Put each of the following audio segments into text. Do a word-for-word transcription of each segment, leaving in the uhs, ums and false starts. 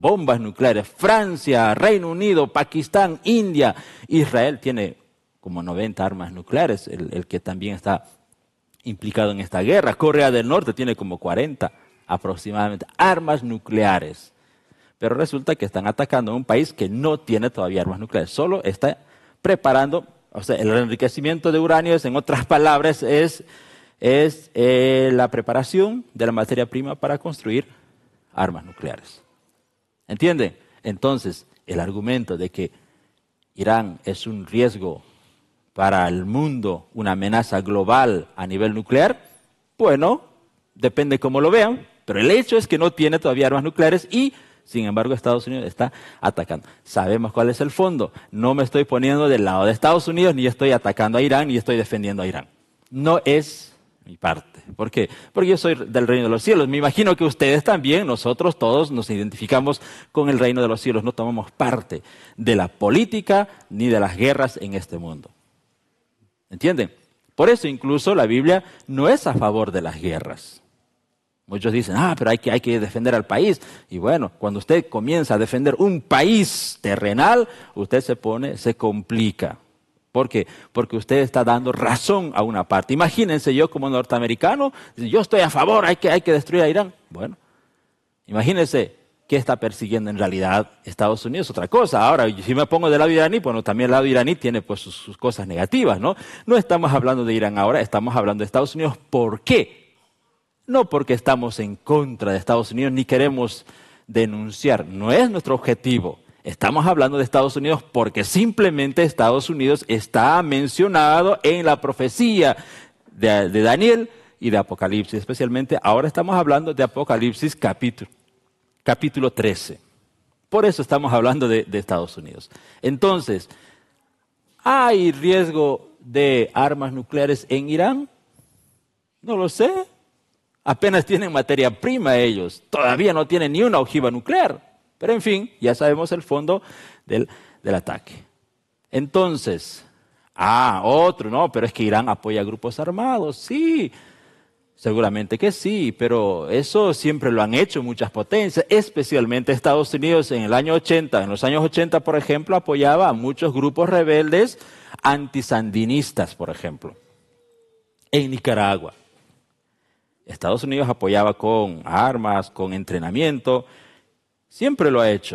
bombas nucleares. Francia, Reino Unido, Pakistán, India, Israel tiene como noventa armas nucleares, el, el que también está implicado en esta guerra. Corea del Norte tiene como cuarenta aproximadamente armas nucleares. Pero resulta que están atacando a un país que no tiene todavía armas nucleares, solo está preparando, o sea, el enriquecimiento de uranio, es, en otras palabras, es, es eh, la preparación de la materia prima para construir armas nucleares. ¿Entienden? Entonces, el argumento de que Irán es un riesgo para el mundo, una amenaza global a nivel nuclear, bueno, depende cómo lo vean, pero el hecho es que no tiene todavía armas nucleares y, sin embargo, Estados Unidos está atacando. Sabemos cuál es el fondo. No me estoy poniendo del lado de Estados Unidos, ni estoy atacando a Irán, ni estoy defendiendo a Irán. No es mi parte. ¿Por qué? Porque yo soy del reino de los cielos. Me imagino que ustedes también, nosotros todos nos identificamos con el reino de los cielos. No tomamos parte de la política ni de las guerras en este mundo. ¿Entienden? Por eso incluso la Biblia no es a favor de las guerras. Muchos dicen, ah, pero hay que, hay que defender al país. Y bueno, cuando usted comienza a defender un país terrenal, usted se pone, se complica. ¿Por qué? Porque usted está dando razón a una parte. Imagínense yo como norteamericano, yo estoy a favor, hay que, hay que destruir a Irán. Bueno, imagínense qué está persiguiendo en realidad Estados Unidos, otra cosa. Ahora, si me pongo del lado iraní, bueno, también el lado iraní tiene pues sus, sus cosas negativas, ¿no? No estamos hablando de Irán ahora, estamos hablando de Estados Unidos. ¿Por qué? No porque estamos en contra de Estados Unidos ni queremos denunciar, no es nuestro objetivo. Estamos hablando de Estados Unidos porque simplemente Estados Unidos está mencionado en la profecía de, de Daniel y de Apocalipsis. Especialmente ahora estamos hablando de Apocalipsis capítulo, capítulo trece. Por eso estamos hablando de, de Estados Unidos. Entonces, ¿hay riesgo de armas nucleares en Irán? No lo sé. Apenas tienen materia prima ellos. Todavía no tienen ni una ojiva nuclear. Pero en fin, ya sabemos el fondo del, del ataque. Entonces, ah, otro, no, pero es que Irán apoya a grupos armados. Sí, seguramente que sí, pero eso siempre lo han hecho muchas potencias, especialmente Estados Unidos en el año ochenta. En los años ochenta, por ejemplo, apoyaba a muchos grupos rebeldes antisandinistas, por ejemplo, en Nicaragua. Estados Unidos apoyaba con armas, con entrenamiento. Siempre lo ha hecho.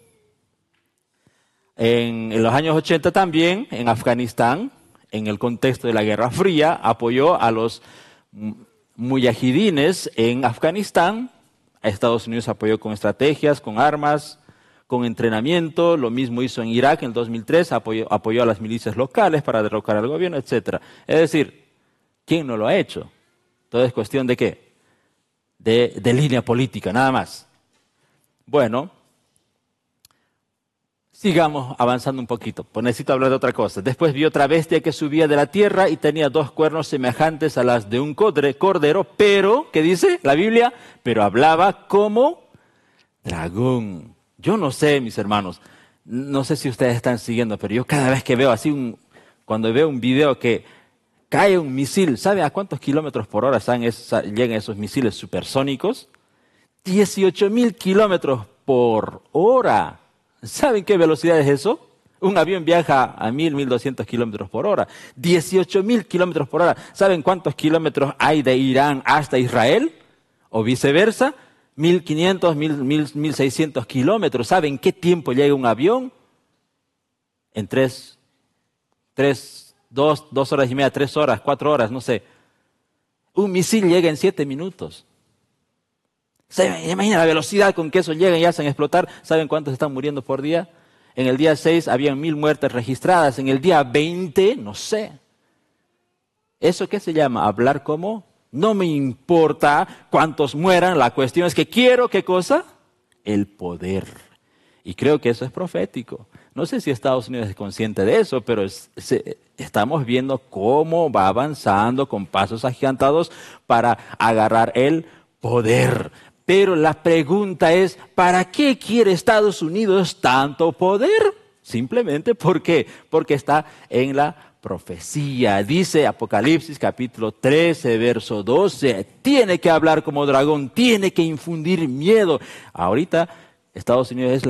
En, en los años ochenta también, en Afganistán, en el contexto de la Guerra Fría, apoyó a los muyahidines en Afganistán. A Estados Unidos apoyó con estrategias, con armas, con entrenamiento. Lo mismo hizo en Irak en el dos mil tres, apoyó, apoyó a las milicias locales para derrocar al gobierno, etcétera. Es decir, ¿quién no lo ha hecho? Todo es cuestión de qué? De, de línea política, nada más. Bueno, sigamos avanzando un poquito, pues necesito hablar de otra cosa. Después vi otra bestia que subía de la tierra y tenía dos cuernos semejantes a las de un cordero, pero, ¿qué dice la Biblia? Pero hablaba como dragón. Yo no sé, mis hermanos, no sé si ustedes están siguiendo, pero yo cada vez que veo así, un, cuando veo un video que cae un misil, ¿sabe a cuántos kilómetros por hora llegan esos misiles supersónicos? dieciocho mil kilómetros por hora. ¿Saben qué velocidad es eso? Un avión viaja a mil, mil doscientos kilómetros por hora. dieciocho mil kilómetros por hora. ¿Saben cuántos kilómetros hay de Irán hasta Israel? O viceversa. mil quinientos, mil seiscientos kilómetros. ¿Saben qué tiempo llega un avión? En tres, tres, dos, dos horas y media, tres horas, cuatro horas, no sé. Un misil llega en siete minutos. ¿Se imagina la velocidad con que eso llegan y hacen explotar? ¿Saben cuántos están muriendo por día? En el día seis habían mil muertes registradas. En el día veinte, no sé. ¿Eso qué se llama? ¿Hablar como? No me importa cuántos mueran. La cuestión es que quiero, ¿qué cosa? El poder. Y creo que eso es profético. No sé si Estados Unidos es consciente de eso, pero es, se, estamos viendo cómo va avanzando con pasos agigantados para agarrar el poder. Pero la pregunta es, ¿para qué quiere Estados Unidos tanto poder? Simplemente ¿por qué? Porque está en la profecía. Dice Apocalipsis capítulo trece, verso doce, tiene que hablar como dragón, tiene que infundir miedo. Ahorita Estados Unidos es